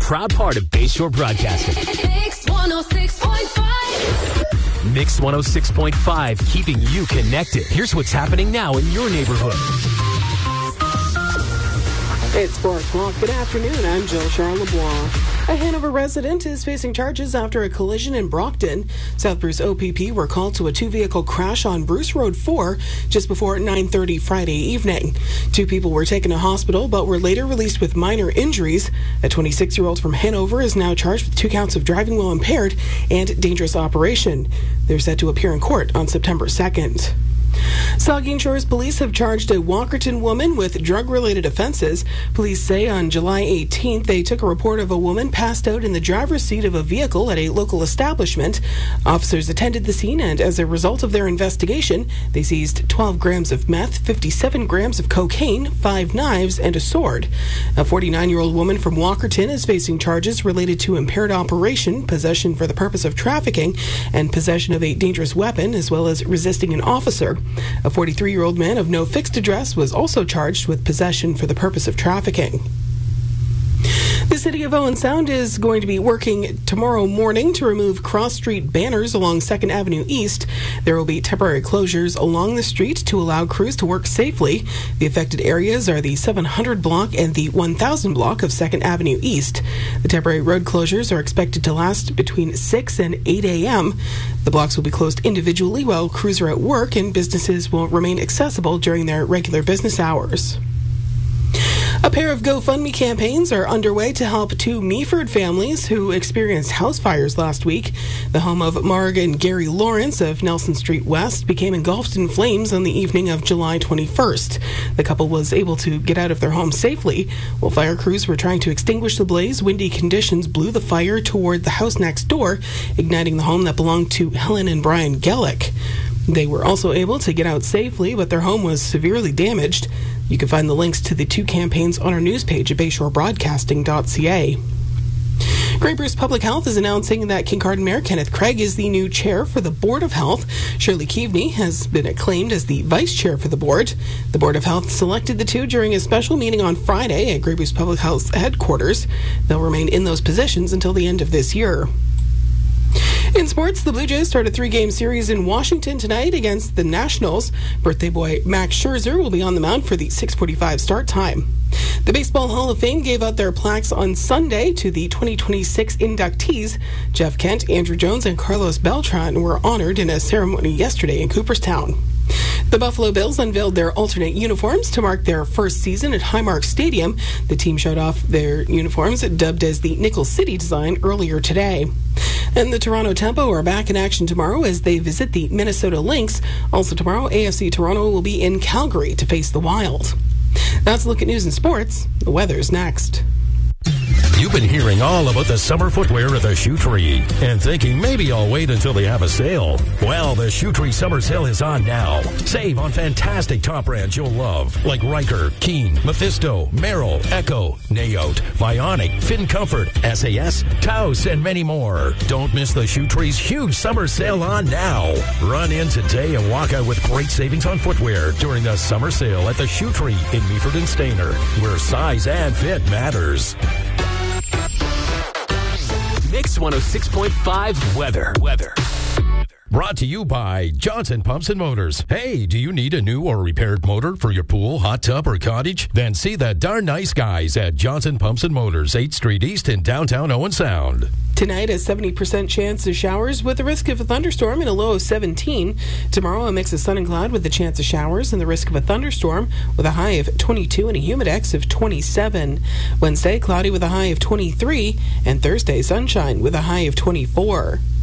proud part of Bayshore Broadcasting. Mix 106.5. Mix 106.5, keeping you connected. Here's what's happening now in your neighborhood. It's 4 o'clock. Good afternoon. I'm Jill Charles LeBlanc. A Hanover resident is facing charges after a collision in Brockton. South Bruce OPP were called to a two-vehicle crash on Bruce Road 4 just before 9:30 Friday evening. Two people were taken to hospital but were later released with minor injuries. A 26-year-old from Hanover is now charged with 2 counts of driving while impaired and dangerous operation. They're set to appear in court on September 2nd. Saugeen Shores police have charged a Walkerton woman with drug-related offenses. Police say on July 18th, they took a report of a woman passed out in the driver's seat of a vehicle at a local establishment. Officers attended the scene, and as a result of their investigation, they seized 12 grams of meth, 57 grams of cocaine, 5 knives, and a sword. A 49-year-old woman from Walkerton is facing charges related to impaired operation, possession for the purpose of trafficking, and possession of a dangerous weapon, as well as resisting an officer. A 43-year-old man of no fixed address was also charged with possession for the purpose of trafficking. The City of Owen Sound is going to be working tomorrow morning to remove cross-street banners along 2nd Avenue East. There will be temporary closures along the street to allow crews to work safely. The affected areas are the 700 block and the 1000 block of 2nd Avenue East. The temporary road closures are expected to last between 6 and 8 a.m. The blocks will be closed individually while crews are at work, and businesses will remain accessible during their regular business hours. A pair of GoFundMe campaigns are underway to help 2 Meaford families who experienced house fires last week. The home of Marg and Gary Lawrence of Nelson Street West became engulfed in flames on the evening of July 21st. The couple was able to get out of their home safely. While fire crews were trying to extinguish the blaze, windy conditions blew the fire toward the house next door, igniting the home that belonged to Helen and Brian Gellick. They were also able to get out safely, but their home was severely damaged. You can find the links to the 2 campaigns on our news page at bayshorebroadcasting.ca. Grey Bruce Public Health is announcing that Kincardine Mayor Kenneth Craig is the new chair for the Board of Health. Shirley Keaveney has been acclaimed as the vice chair for the board. The Board of Health selected the 2 during a special meeting on Friday at Grey Bruce Public Health's headquarters. They'll remain in those positions until the end of this year. In sports, the Blue Jays start a 3-game series in Washington tonight against the Nationals. Birthday boy Max Scherzer will be on the mound for the 6:45 start time. The Baseball Hall of Fame gave out their plaques on Sunday to the 2026 inductees. Jeff Kent, Andrew Jones, and Carlos Beltran were honored in a ceremony yesterday in Cooperstown. The Buffalo Bills unveiled their alternate uniforms to mark their first season at Highmark Stadium. The team showed off their uniforms, dubbed as the Nickel City design, earlier today. And the Toronto Tempo are back in action tomorrow as they visit the Minnesota Lynx. Also tomorrow, AFC Toronto will be in Calgary to face the Wild. That's a look at news and sports. The weather's next. You've been hearing all about the summer footwear at the Shoe Tree and thinking maybe I'll wait until they have a sale. Well, the Shoe Tree summer sale is on now. Save on fantastic top brands you'll love, like Riker, Keen, Mephisto, Merrill, Echo, Naote, Vionic, Fin Comfort, SAS, Taos, and many more. Don't miss the Shoe Tree's huge summer sale on now. Run in today and walk out with great savings on footwear during the summer sale at the Shoe Tree in Meaford and Stayner, where size and fit matters. Mix 106.5 weather. Brought to you by Johnson Pumps and Motors. Hey, do you need a new or repaired motor for your pool, hot tub, or cottage? Then see the darn nice guys at Johnson Pumps and Motors, 8th Street East in downtown Owen Sound. Tonight, a 70% chance of showers with the risk of a thunderstorm and a low of 17. Tomorrow, a mix of sun and cloud with the chance of showers and the risk of a thunderstorm with a high of 22 and a humidex of 27. Wednesday, cloudy with a high of 23. And Thursday, sunshine with a high of 24.